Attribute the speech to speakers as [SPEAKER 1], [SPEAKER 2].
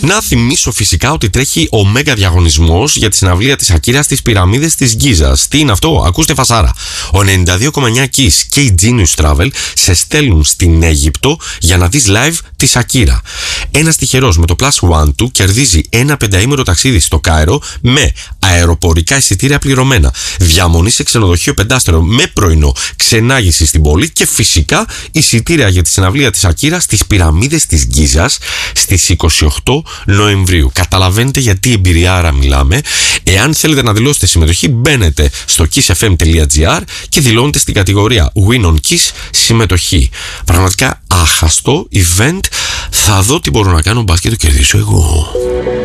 [SPEAKER 1] Να θυμίσω φυσικά ότι τρέχει ο μέγα διαγωνισμός για τη συναυλία της Ακύρα στις πυραμίδες της Γκίζας. Τι είναι αυτό? Ακούστε φασάρα. Ο 92,9 Kiss και η Genius Travel σε στέλνουν στην Αίγυπτο για να δεις live της Ακύρα. Ένας τυχερός με το Plus One του κερδίζει ένα 5ημερο ταξίδι στο Κάιρο με αεροπορικά εισιτήρια πληρωμένα, διαμονή σε ξενοδοχείο 5 με πρωινό, ξενάγηση στην πόλη και φυσικά εισιτήρια για τη συναυλία της Ακύρα στις πυραμίδες της Γκίζας στις 28 Νοεμβρίου. Καταλαβαίνετε γιατί εμπειριάρα μιλάμε. Εάν θέλετε να δηλώσετε συμμετοχή, μπαίνετε στο kissfm.gr και δηλώνετε στην κατηγορία Win on Kiss συμμετοχή. Πραγματικά άχαστο event. Θα δω τι μπορώ να κάνω, μπας και το κερδίσω εγώ.